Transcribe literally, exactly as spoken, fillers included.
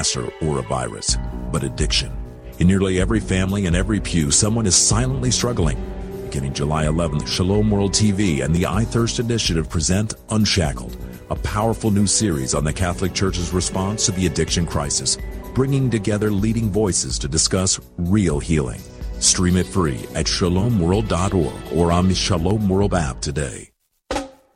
cancer or a virus, but addiction. In nearly every family and every pew, someone is silently struggling. Beginning July eleventh, Shalom World T V and the I Thirst Initiative present Unshackled, a powerful new series on the Catholic Church's response to the addiction crisis, bringing together leading voices to discuss real healing. Stream it free at shalom world dot org or on the Shalom World app today.